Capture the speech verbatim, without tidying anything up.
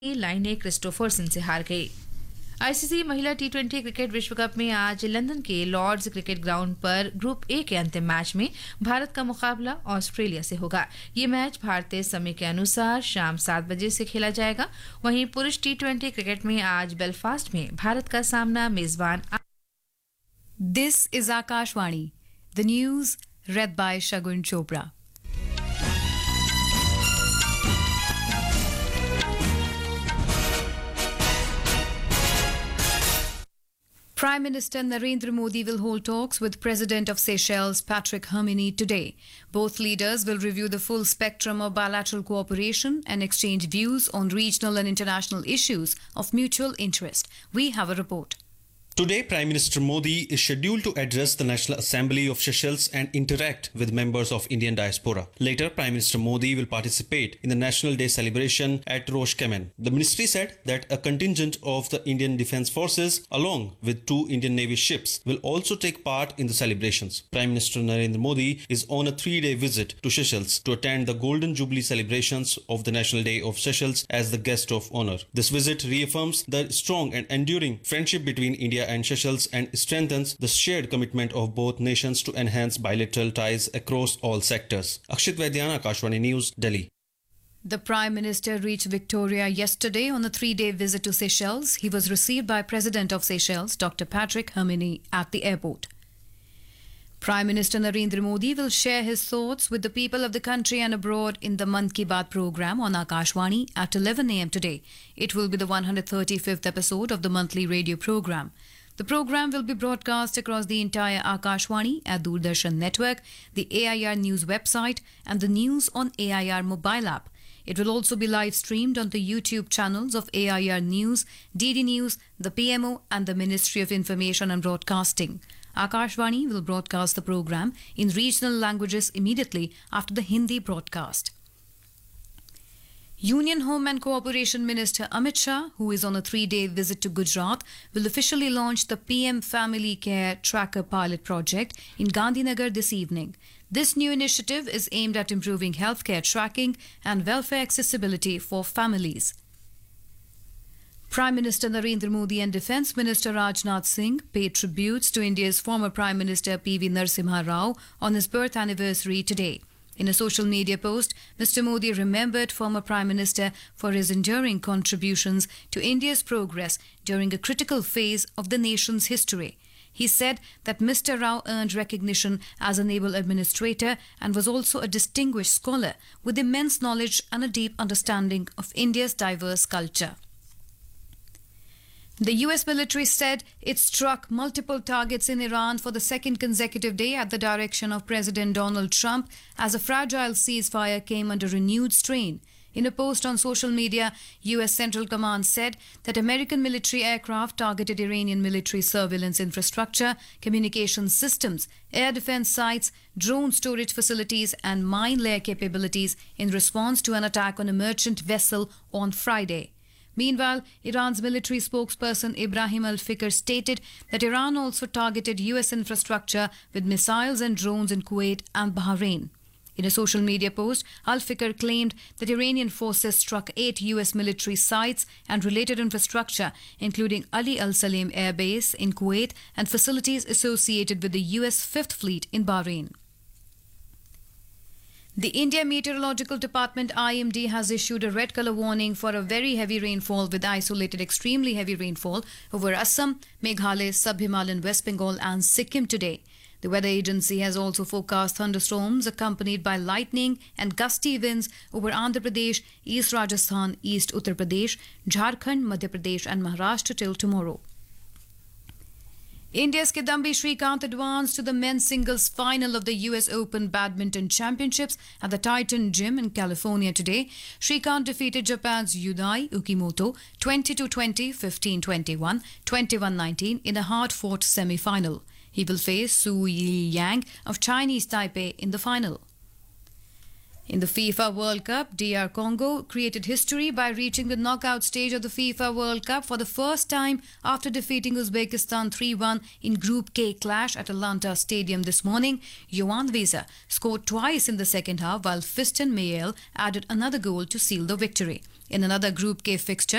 लाइने क्रिस्टोफरसन से हार गई। आईसीसी महिला टी ट्वेंटी क्रिकेट विश्व कप में आज लंदन के लॉर्ड्स क्रिकेट ग्राउंड पर ग्रुप ए के अंतिम मैच में भारत का मुकाबला ऑस्ट्रेलिया से होगा। ये मैच भारतीय समय के अनुसार शाम सात बजे से खेला जाएगा। वहीं पुरुष टी ट्वेंटी क्रिकेट में आज बेलफास्ट में भारत का सामना मेजबान। This is Akashvani. The news read by Shagun Chopra. Prime Minister Narendra Modi will hold talks with President of Seychelles Patrick Herminy today. Both leaders will review the full spectrum of bilateral cooperation and exchange views on regional and international issues of mutual interest. We have a report. Today, Prime Minister Modi is scheduled to address the National Assembly of Seychelles and interact with members of Indian diaspora. Later, Prime Minister Modi will participate in the National Day celebration at Rosh Kemen. The ministry said that a contingent of the Indian Defence Forces, along with two Indian Navy ships, will also take part in the celebrations. Prime Minister Narendra Modi is on a three-day visit to Seychelles to attend the Golden Jubilee celebrations of the National Day of Seychelles as the guest of honour. This visit reaffirms the strong and enduring friendship between India and Seychelles and strengthens the shared commitment of both nations to enhance bilateral ties across all sectors. Akshit Vaidyana, Akashvani News, Delhi. The Prime Minister reached Victoria yesterday on a three-day visit to Seychelles. He was received by President of Seychelles, Doctor Patrick Herminy, at the airport. Prime Minister Narendra Modi will share his thoughts with the people of the country and abroad in the Mann Ki Baat program on Akashvani at eleven a m today. It will be the one hundred thirty-fifth episode of the monthly radio program. The program will be broadcast across the entire Akashvani at Doordarshan network, the A I R News website and the News on A I R mobile app. It will also be live streamed on the YouTube channels of A I R News, D D News, the P M O and the Ministry of Information and Broadcasting. Akashvani will broadcast the program in regional languages immediately after the Hindi broadcast. Union Home and Cooperation Minister Amit Shah, who is on a three-day visit to Gujarat, will officially launch the P M Family Care Tracker pilot project in Gandhinagar this evening. This new initiative is aimed at improving healthcare tracking and welfare accessibility for families. Prime Minister Narendra Modi and Defence Minister Rajnath Singh paid tributes to India's former Prime Minister P V Narasimha Rao on his birth anniversary today. In a social media post, Mister Modi remembered former Prime Minister for his enduring contributions to India's progress during a critical phase of the nation's history. He said that Mister Rao earned recognition as a naval administrator and was also a distinguished scholar with immense knowledge and a deep understanding of India's diverse culture. The U S military said it struck multiple targets in Iran for the second consecutive day at the direction of President Donald Trump as a fragile ceasefire came under renewed strain. In a post on social media, U S Central Command said that American military aircraft targeted Iranian military surveillance infrastructure, communication systems, air defense sites, drone storage facilities, and mine layer capabilities in response to an attack on a merchant vessel on Friday. Meanwhile, Iran's military spokesperson Ibrahim al-Fikr stated that Iran also targeted U S infrastructure with missiles and drones in Kuwait and Bahrain. In a social media post, al-Fikr claimed that Iranian forces struck eight U S military sites and related infrastructure, including Ali al-Salim Air Base in Kuwait and facilities associated with the U S Fifth Fleet in Bahrain. The India Meteorological Department I M D has issued a red colour warning for a very heavy rainfall with isolated extremely heavy rainfall over Assam, Meghalaya, Sub-Himalayan, West Bengal and Sikkim today. The weather agency has also forecast thunderstorms accompanied by lightning and gusty winds over Andhra Pradesh, East Rajasthan, East Uttar Pradesh, Jharkhand, Madhya Pradesh and Maharashtra till tomorrow. India's Kidambi Srikanth advanced to the men's singles final of the U S Open Badminton Championships at the Titan Gym in California today. Srikanth defeated Japan's Yudai Ukimoto twenty-two twenty, fifteen twenty-one, twenty-one nineteen in a hard-fought semi-final. He will face Su Yi Yang of Chinese Taipei in the final. In the FIFA World Cup, D R Congo created history by reaching the knockout stage of the FIFA World Cup for the first time after defeating Uzbekistan three one in Group K clash at Atlanta Stadium this morning. Yohan Wissa scored twice in the second half while Fiston Mayel added another goal to seal the victory. In another Group K fixture,